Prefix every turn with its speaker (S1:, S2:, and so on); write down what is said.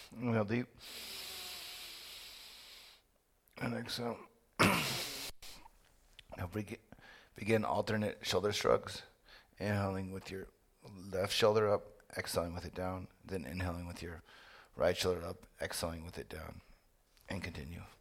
S1: Inhale deep. And exhale. Now begin alternate shoulder shrugs. Inhaling with your left shoulder up, exhaling with it down. Then inhaling with your right shoulder up, exhaling with it down. And continue.